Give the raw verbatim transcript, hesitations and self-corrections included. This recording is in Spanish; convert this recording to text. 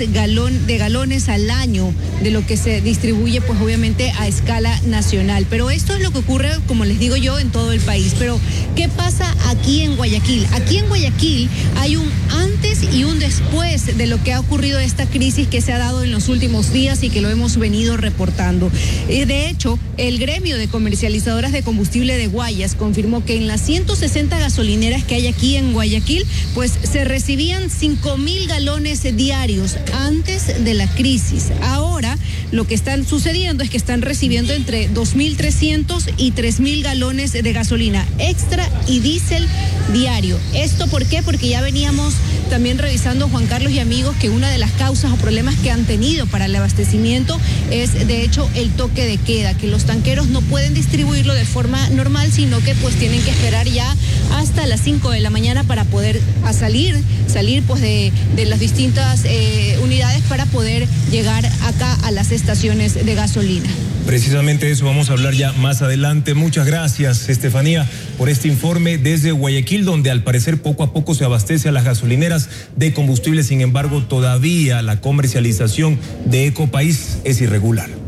galón, de galones al año de lo que se distribuye, pues obviamente a escala nacional. Pero esto es lo que ocurre, como les digo yo, en todo el país. Pero, ¿qué pasa aquí en Guayaquil? Aquí en Guayaquil hay un antes y un después de lo que ha ocurrido esta crisis que se ha dado en los últimos días y que lo hemos venido reportando. De hecho, el gremio de comercializadoras de combustible de Guayas confirmó que en las ciento sesenta gasolineras que hay aquí en Guayaquil, pues se recibían cinco mil galones diarios antes de la crisis. Ahora, lo que están sucediendo es que están recibiendo entre dos mil trescientos y tres mil galones de gasolina extra y diésel diario. ¿Esto por qué? Porque ya veníamos también revisando, Juan Carlos y amigos, que una de las causas o problemas que han tenido para el abastecimiento es, de hecho, el toque de queda, que los tanqueros no pueden distribuirlo de forma normal, sino que pues tienen que esperar ya hasta las cinco de la mañana para poder a salir, salir pues de, de las distintas eh, unidades para poder llegar acá a las estaciones de gasolina. Precisamente de eso vamos a hablar ya más adelante. Muchas gracias, Estefanía, por este informe desde Guayaquil, donde al parecer poco a poco se abastece a las gasolineras de combustible. Sin embargo, todavía la comercialización de Ecopaís es irregular.